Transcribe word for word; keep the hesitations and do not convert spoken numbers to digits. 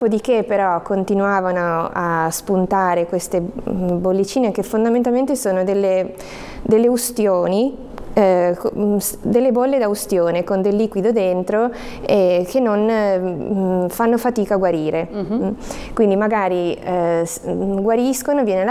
Dopodiché però continuavano a spuntare queste bollicine che fondamentalmente sono delle, delle ustioni, eh, delle bolle da ustione con del liquido dentro eh, che non eh, fanno fatica a guarire. Mm-hmm. Quindi magari eh, guariscono, viene